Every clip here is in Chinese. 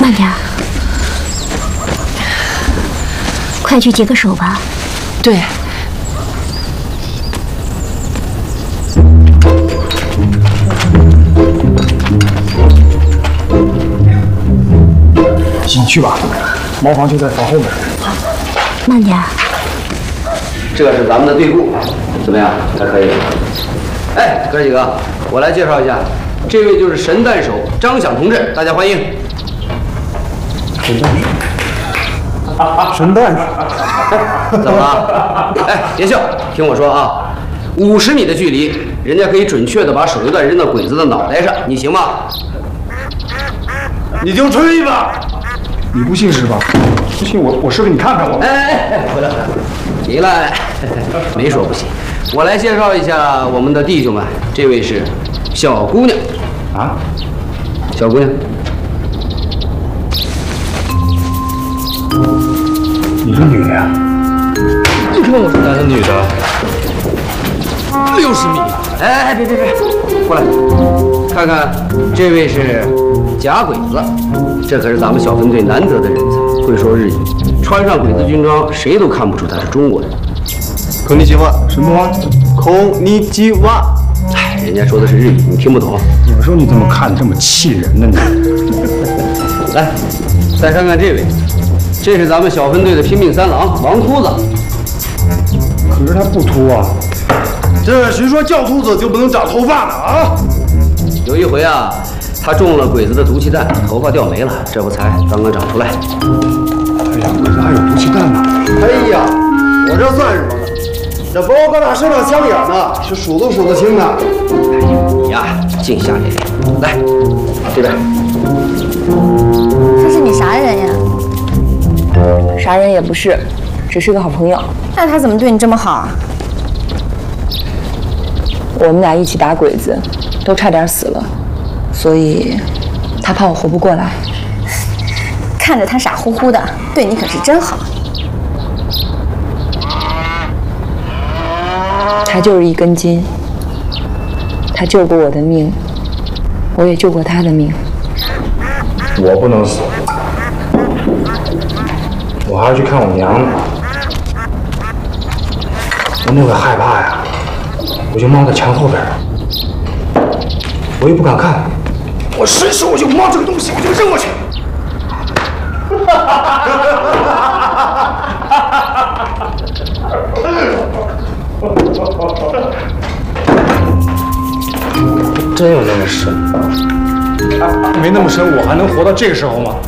慢点，快去解个手吧。 对。 你去吧，茅房就在房后面。 慢点。 这是咱们的队部，怎么样？还可以。哎，哥几个，我来介绍一下，这位就是神弹手张响同志，大家欢迎。 神弹手。神弹手。 怎么了？哎，别笑，听我说啊，50米的距离，人家可以准确的把手榴弹扔到鬼子的脑袋上，你行吗？ 你就吹吧。你不信是吧？不信我试给你看看我。 哎，回来，起来，没说不行。我来介绍一下我们的弟兄们，这位是小姑娘。 啊？ 小姑娘。 你是女的呀？ 你看我是男的女的？60米。 哎，别，过来，看看，这位是假鬼子，这可是咱们小分队难得的人才，会说日语，穿上鬼子军装，谁都看不出他是中国人。 こんにちは。 什么？ こんにちは。 哎，人家说的是日语，你听不懂。 有时候你怎么看这么气人呢？你来，再看看这位，这是咱们小分队的拼命三郎王秃子。 可是他不秃啊。 这谁说叫秃子就不能长头发呢啊？ 有一回啊，他中了鬼子的毒气弹，头发掉没了，这不才刚刚长出来。 哎呀，鬼子还有毒气弹呢。 哎呀，我这算什么呢？这包搁他身上枪眼呢，是数都数得清的。 你呀，静下来点。来，这边。 这是你啥人呀？ 啥人也不是，只是个好朋友。 那他怎么对你这么好啊？ 我们俩一起打鬼子，都差点死了，所以他怕我活不过来。 看着他傻乎乎的，对你可是真好。 他就是一根筋，他救过我的命，我也救过他的命。 我不能死，我还要去看我娘呢。我那会害怕呀，我就猫在墙后边，我也不敢看，我伸手我就摸这个东西，我就扔过去。 真有那么深？ 没那么深，我还能活到这个时候吗？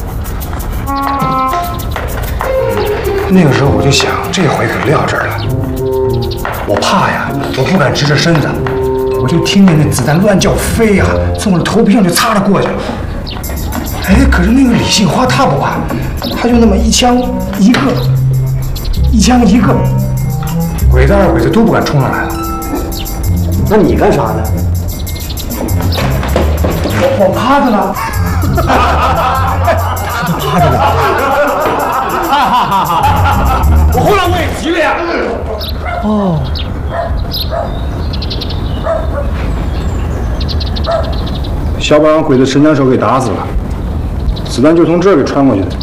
那个时候我就想，这回可撂这儿了。我怕呀，我不敢直着身子，我就听见那子弹乱叫飞呀，从我的头皮上就擦着过去了。哎，可是那个李杏花他不管，他就那么一枪一个，一枪一个，鬼子二鬼子都不敢冲上来了。 那你干啥呢？ 我趴着呢，他都趴着呢。 我后来我也急了呀。 哦，小把让鬼子神枪手给打死了，子弹就从这儿给穿过去的。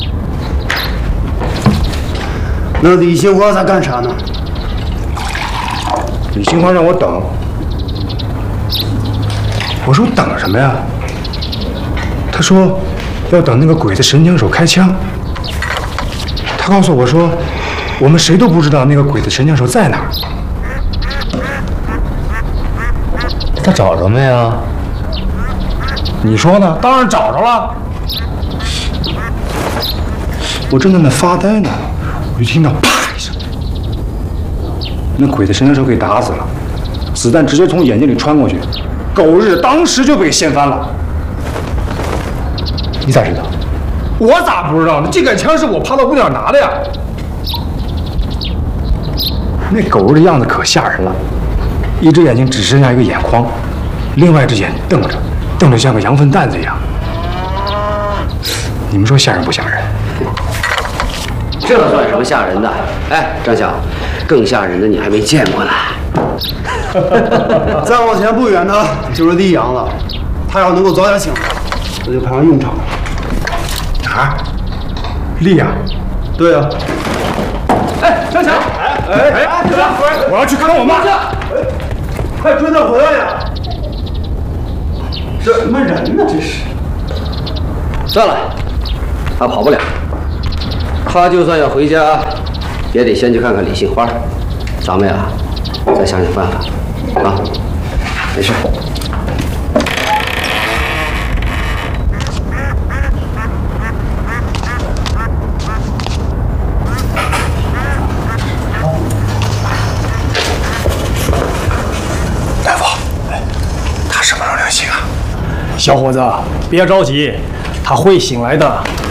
那李杏花在干啥呢？ 李杏花让我等，我说等什么呀？他说要等那个鬼子神枪手开枪。他告诉我说，我们谁都不知道那个鬼子神枪手在哪儿。 他找着没啊？ 你说呢？当然找着了。我正在那发呆呢，我就听到啪一声，那鬼子神枪手给打死了，子弹直接从眼睛里穿过去，狗日当时就被掀翻了。你咋知道？我咋不知道呢？这杆枪是我趴到屋顶拿的呀。那狗日的样子可吓人了，一只眼睛只剩下一个眼眶，另外一只眼瞪着像个羊粪蛋子一样。你们说吓人不吓人？ 这算什么吓人的？哎，张晓，更吓人的你还没见过呢。 再往前不远呢，就是李阳了。他要能够早点醒来，我就派上用场了。 孩，丽呀？ 对呀。 哎，张强！ 我要去看我妈。 快追他回来呀！这什么人呢？这是。 算了，他跑不了。他就算要回家，也得先去看看李杏花。咱们呀，再想想办法啊！没事。 大夫，他什么时候能醒啊？ 小伙子，别着急，他会醒来的。